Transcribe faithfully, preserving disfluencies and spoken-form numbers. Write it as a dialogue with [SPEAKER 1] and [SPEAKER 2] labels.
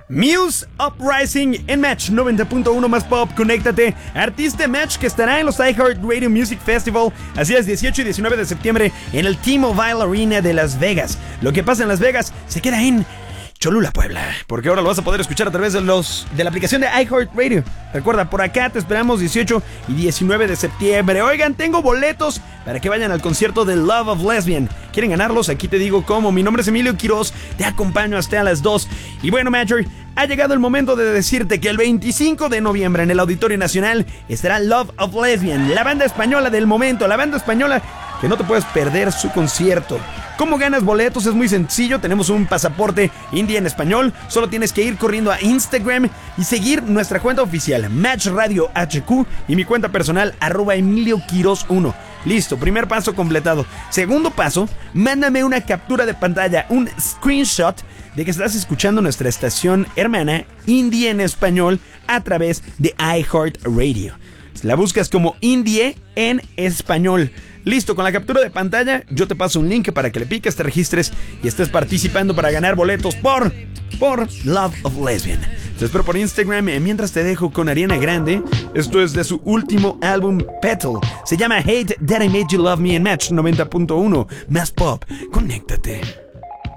[SPEAKER 1] Muse Uprising en Match noventa punto uno más pop, conéctate. Artista Match que estará en los iHeartRadio Music Festival, así es, dieciocho y diecinueve de septiembre en el T-Mobile Arena de Las Vegas. Lo que pasa en Las Vegas se queda en Cholula, Puebla, porque ahora lo vas a poder escuchar a través de los de la aplicación de iHeartRadio. Recuerda, por acá te esperamos dieciocho y diecinueve de septiembre. Oigan, tengo boletos para que vayan al concierto de Love of Lesbian. ¿Quieren ganarlos? Aquí te digo cómo. Mi nombre es Emilio Quiroz, te acompaño hasta las dos. Y bueno, Major, ha llegado el momento de decirte que el veinticinco de noviembre en el Auditorio Nacional estará Love of Lesbian, la banda española del momento, la banda española que no te puedes perder su concierto. ¿Cómo ganas boletos? Es muy sencillo, tenemos un pasaporte indie en español. Solo tienes que ir corriendo a Instagram y seguir nuestra cuenta oficial, Match Radio H Q, y mi cuenta personal, arroba Emilio Quiroz uno. Listo, primer paso completado. Segundo paso, mándame una captura de pantalla, un screenshot de que estás escuchando nuestra estación hermana Indie en español a través de iHeartRadio. La buscas como Indie en español. Listo, con la captura de pantalla yo te paso un link para que le piques, te registres y estés participando para ganar boletos por, por Love of Lesbian. Te espero por Instagram, mientras te dejo con Ariana Grande. Esto es de su último álbum, Petal. Se llama Hate That I Made You Love Me en Match noventa punto uno. Más pop, conéctate.